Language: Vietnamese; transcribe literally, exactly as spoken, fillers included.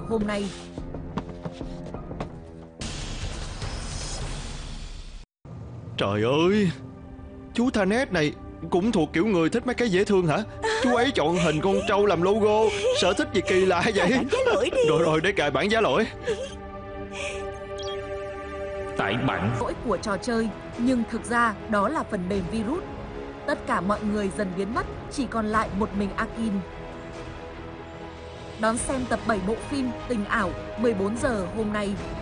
hôm nay. Trời ơi, chú Thanet này cũng thuộc kiểu người thích mấy cái dễ thương hả? Chú ấy chọn hình con trâu làm logo, sở thích gì kỳ lạ vậy? Bản giá lỗi đi. Rồi rồi, để cài bản giá lỗi. Tại bạn Lỗi của trò chơi, nhưng thực ra đó là phần mềm virus. Tất cả mọi người dần biến mất, chỉ còn lại một mình Akin. Đón xem tập bảy bộ phim Tình ảo mười bốn giờ hôm nay.